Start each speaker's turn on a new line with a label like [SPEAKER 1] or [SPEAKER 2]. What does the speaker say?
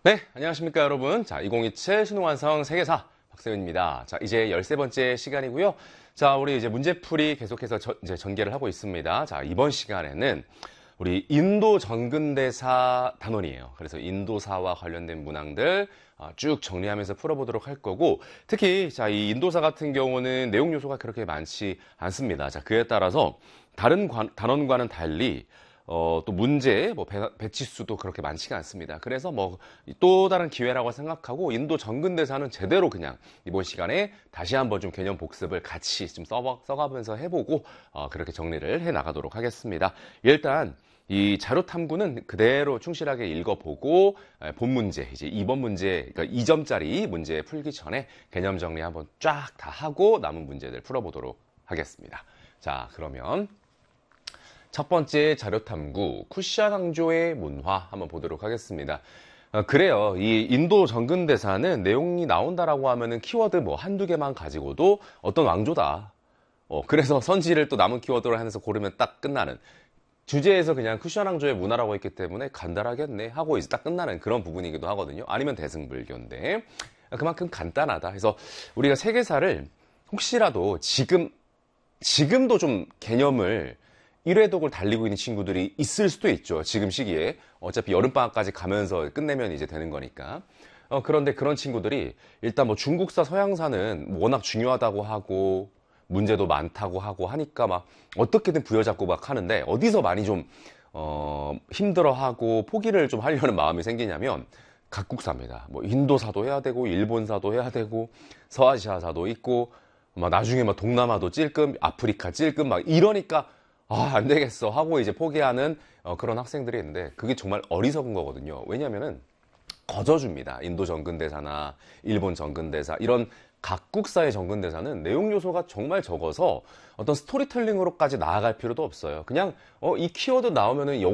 [SPEAKER 1] 네, 안녕하십니까 여러분. 자, 2027 수능완성 세계사 박세윤입니다. 자, 이제 13번째 시간이고요. 자, 우리 이제 문제풀이 계속해서 이제 전개를 하고 있습니다. 자, 이번 시간에는 우리 인도 전근대사 단원이에요. 그래서 인도사와 관련된 문항들 쭉 정리하면서 풀어보도록 할 거고, 특히 자, 이 인도사 같은 경우는 내용 요소가 그렇게 많지 않습니다. 자, 그에 따라서 다른 단원과는 달리 또 문제, 배치수도 그렇게 많지가 않습니다. 그래서 또 다른 기회라고 생각하고 인도 전근대사는 제대로 그냥 이번 시간에 다시 한번 좀 개념 복습을 같이 좀 써가면서 해보고 그렇게 정리를 해 나가도록 하겠습니다. 일단 이 자료 탐구는 그대로 충실하게 읽어보고 본 문제, 이제 2번 문제, 그러니까 2점짜리 문제 풀기 전에 개념 정리 한번 쫙 다 하고 남은 문제들 풀어보도록 하겠습니다. 자, 그러면 첫 번째 자료 탐구, 쿠시아 왕조의 문화 한번 보도록 하겠습니다. 그래요. 이 인도 전근대사는 내용이 나온다라고 하면은 키워드 한두 개만 가지고도 어떤 왕조다. 그래서 선지를 또 남은 키워드로 하면서 고르면 딱 끝나는. 주제에서 그냥 쿠시아 왕조의 문화라고 했기 때문에 간단하겠네 하고 이제 딱 끝나는 그런 부분이기도 하거든요. 아니면 대승불교인데. 그만큼 간단하다. 그래서 우리가 세계사를 혹시라도 지금도 좀 개념을 1회 독을 달리고 있는 친구들이 있을 수도 있죠. 지금 시기에. 어차피 여름방학까지 가면서 끝내면 이제 되는 거니까. 그런데 그런 친구들이 일단 중국사, 서양사는 워낙 중요하다고 하고 문제도 많다고 하고 하니까 막 어떻게든 부여잡고 막 하는데 어디서 많이 좀 힘들어하고 포기를 좀 하려는 마음이 생기냐면 각국사입니다. 인도사도 해야 되고 일본사도 해야 되고 서아시아사도 있고 나중에 동남아도 찔끔 아프리카 찔끔 막 이러니까 안 되겠어 하고 이제 포기하는 그런 학생들이 있는데 그게 정말 어리석은 거거든요. 왜냐면은 거저줍니다. 인도 전근대사나 일본 전근대사 이런 각국사의 전근대사는 내용 요소가 정말 적어서 어떤 스토리텔링으로까지 나아갈 필요도 없어요. 그냥 이 키워드 나오면은